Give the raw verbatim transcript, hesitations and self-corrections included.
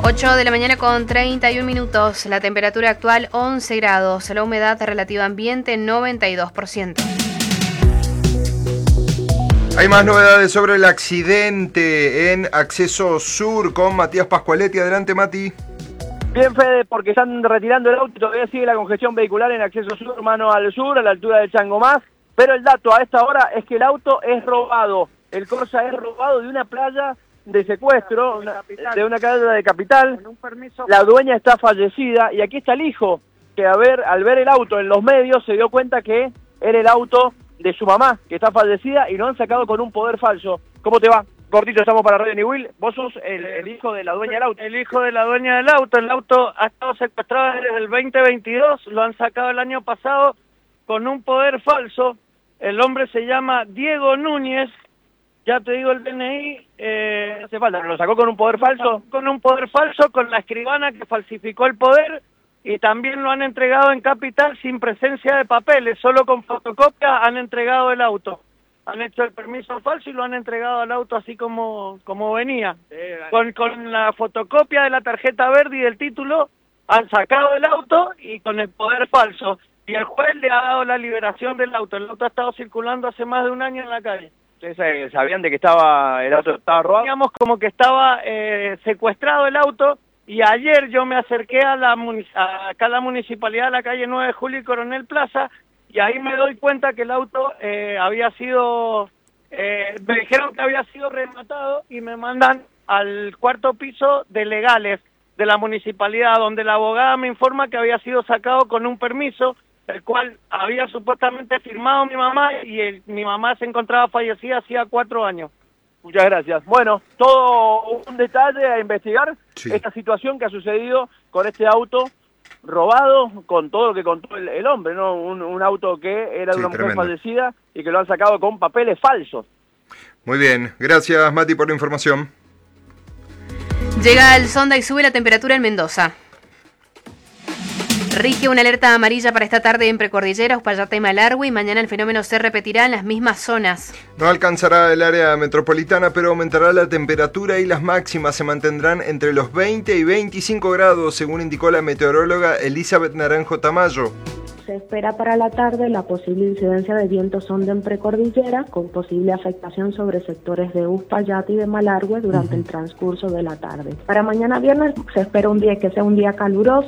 ocho de la mañana con treinta y un minutos, la temperatura actual once grados, la humedad relativa ambiente noventa y dos por ciento. Hay más novedades sobre el accidente en Acceso Sur con Matías Pascualetti. Adelante, Mati. Bien, Fede, porque están retirando el auto y todavía sigue la congestión vehicular en Acceso Sur, mano al sur, a la altura del Changomás. Pero el dato a esta hora es que el auto es robado. El Corsa es robado de una playa de secuestro, una, de una playa de Capital. La dueña está fallecida y aquí está el hijo, que a ver, al ver el auto en los medios se dio cuenta que era el auto de su mamá, que está fallecida, y lo han sacado con un poder falso. ¿Cómo te va? Cortito, estamos para Radio Niwil. Vos sos el, el hijo de la dueña del auto. El hijo de la dueña del auto. El auto ha estado secuestrado desde el veinte veintidós, lo han sacado el año pasado con un poder falso. El hombre se llama Diego Núñez, ya te digo el D N I. Eh, no hace falta, ¿lo sacó con un poder falso? Con un poder falso, con la escribana que falsificó el poder, y también lo han entregado en Capital sin presencia de papeles, solo con fotocopia han entregado el auto. Han hecho el permiso falso y lo han entregado al auto así como, como venía. Sí, vale. con, con la fotocopia de la tarjeta verde y del título han sacado el auto y con el poder falso. Y el juez le ha dado la liberación del auto. El auto ha estado circulando hace más de un año en la calle. ¿Ustedes sabían de que estaba el auto estaba robado? Digamos como que estaba eh, secuestrado el auto, y ayer yo me acerqué a la a, acá a la municipalidad, a la calle nueve de Julio y Coronel Plaza, y ahí me doy cuenta que el auto eh, había sido, eh, me dijeron que había sido rematado y me mandan al cuarto piso de legales de la municipalidad, donde la abogada me informa que había sido sacado con un permiso, el cual había supuestamente firmado mi mamá, y el, mi mamá se encontraba fallecida hacía cuatro años. Muchas gracias. Bueno, todo un detalle a investigar, sí. Esta situación que ha sucedido con este auto robado, con todo lo que contó el, el hombre, ¿no? Un, un auto que era de sí, una mujer fallecida y que lo han sacado con papeles falsos. Muy bien, gracias Mati por la información. Llega el sonda y sube la temperatura en Mendoza. Rige una alerta amarilla para esta tarde en Precordillera, Uspallata y Malargüe, y mañana el fenómeno se repetirá en las mismas zonas. No alcanzará el área metropolitana, pero aumentará la temperatura y las máximas se mantendrán entre los veinte y veinticinco grados, según indicó la meteoróloga Elizabeth Naranjo Tamayo. Se espera para la tarde la posible incidencia de vientos sonda en Precordillera, con posible afectación sobre sectores de Uspallata y de Malargüe durante uh-huh. el transcurso de la tarde. Para mañana viernes se espera un día que sea un día caluroso.